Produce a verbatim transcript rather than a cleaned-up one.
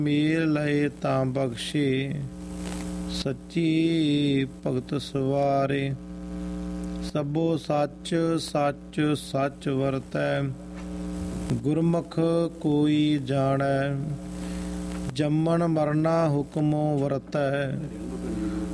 ਮੇਲ ਲਏ ਤਾਂ ਬਖਸ਼ੇ, ਸੱਚੀ ਭਗਤ ਸਵਾਰੇ। ਸਭੋ ਸੱਚ ਸੱਚ ਸੱਚ ਵਰਤੈ, ਗੁਰਮੁਖ ਕੋਈ ਜਾਣੈ। ਜੰਮਣ ਮਰਨਾ ਹੁਕਮੋ ਵਰਤੈ,